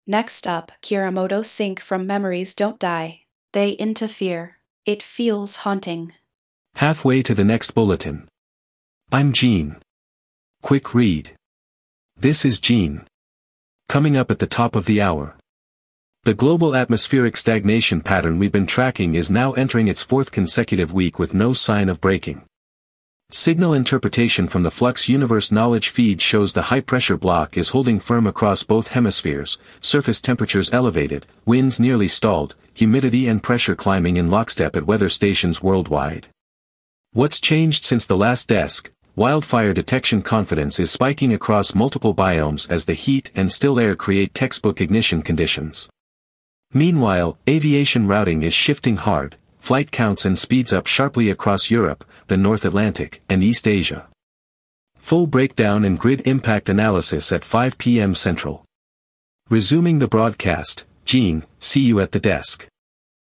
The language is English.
Next up, Kiramoto sync from memories don't die. They interfere. It feels haunting. Halfway to the next bulletin. I'm Gene. Quick read. This is Gene. Coming up at the top of the hour. The global atmospheric stagnation pattern we've been tracking is now entering its fourth consecutive week with no sign of breaking. Signal interpretation from the Flux Universe knowledge feed shows the high-pressure block is holding firm across both hemispheres, surface temperatures elevated, winds nearly stalled, humidity and pressure climbing in lockstep at weather stations worldwide. What's changed since the last desk? Wildfire detection confidence is spiking across multiple biomes as the heat and still air create textbook ignition conditions. Meanwhile, aviation routing is shifting hard, flight counts and speeds up sharply across Europe, the North Atlantic, and East Asia. Full breakdown and grid impact analysis at 5 p.m. Central. Resuming the broadcast, Gene, see you at the desk.